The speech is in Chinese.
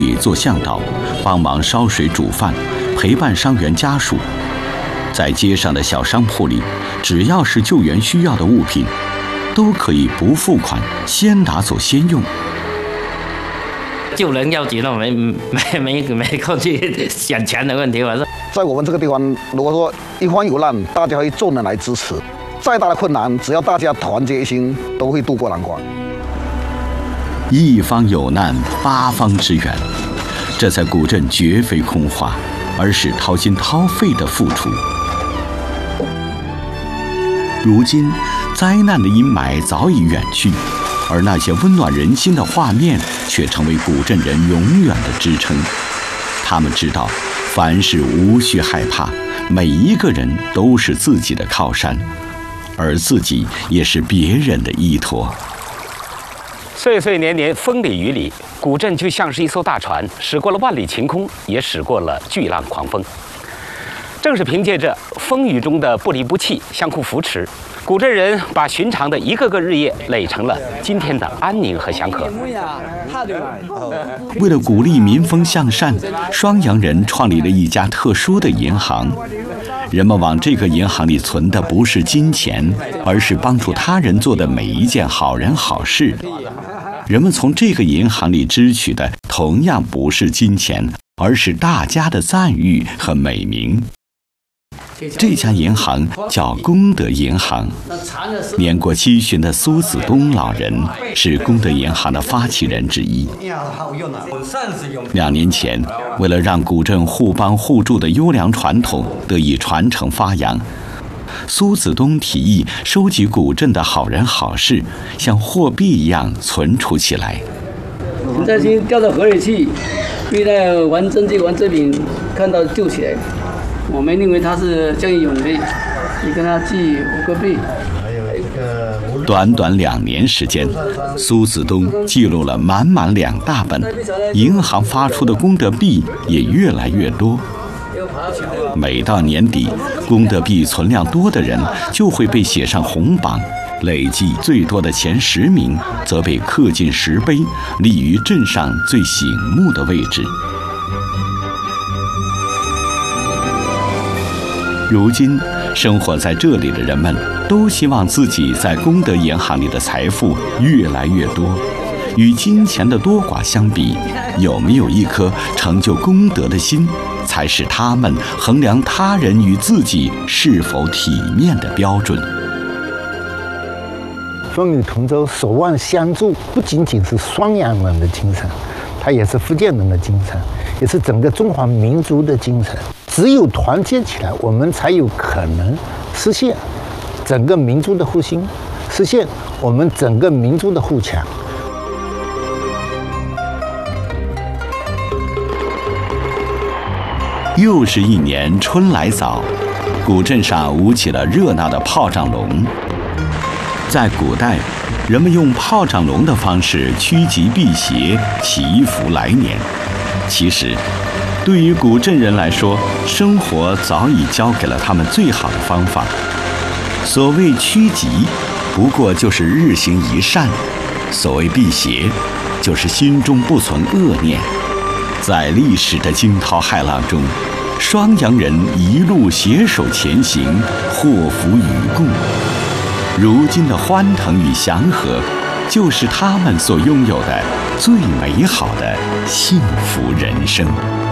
里做向导，帮忙烧水煮饭，陪伴伤员家属。在街上的小商铺里，只要是救援需要的物品，都可以不付款，先拿走先用。 救人要紧了，没空去想钱的问题嘛。 在我们这个地方，如果说一方有难，大家会众人来支持。再大的困难，只要大家团结一心，都会渡过难关。 一方有难，八方支援，这在古镇绝非空话，而是掏心掏肺的付出。如今，灾难的阴霾早已远去，而那些温暖人心的画面却成为古镇人永远的支撑。他们知道，凡事无需害怕，每一个人都是自己的靠山，而自己也是别人的依托。 岁岁年年，风里雨里，古镇就像是一艘大船，驶过了万里晴空，也驶过了巨浪狂风。正是凭借着风雨中的不离不弃、相互扶持，古镇人把寻常的一个个日夜垒成了今天的安宁和祥和。 为了鼓励民风向善，双阳人创立了一家特殊的银行。人们往这个银行里存的不是金钱，而是帮助他人做的每一件好人好事。人们从这个银行里支取的同样不是金钱，而是大家的赞誉和美名。这家银行叫功德银行，年过70的苏子东老人是功德银行的发起人之一。2年前，为了让古镇互帮互助的优良传统得以传承发扬，苏子东提议收集古镇的好人好事，像货币一样存储起来。 你再先掉到河里去，遇到玩针这玩这柄，看到救起来。我们认为他是见义勇为，你跟他记5个币。 短短2年时间，苏子东记录了满满2大本，银行发出的功德币也越来越多。每到年底，功德币存量多的人就会被写上红榜，累计最多的前10名则被刻进石碑，立于镇上最醒目的位置。如今，生活在这里的人们都希望自己在功德银行里的财富越来越多。与金钱的多寡相比，有没有一颗成就功德的心，才是他们衡量他人与自己是否体面的标准。 风雨同舟，守望相助，不仅仅是双阳人的精神，它也是福建人的精神，也是整个中华民族的精神。只有团结起来，我们才有可能实现整个民族的复兴，实现我们整个民族的富强。 又是一年春来早，古镇上舞起了热闹的炮仗龙。在古代，人们用炮仗龙的方式趋吉避邪，祈福来年。其实，对于古镇人来说，生活早已教给了他们最好的方法。所谓趋吉，不过就是日行一善；所谓避邪，就是心中不存恶念。在历史的惊涛骇浪中，双阳人一路携手前行，祸福与共。如今的欢腾与祥和，就是他们所拥有的最美好的幸福人生。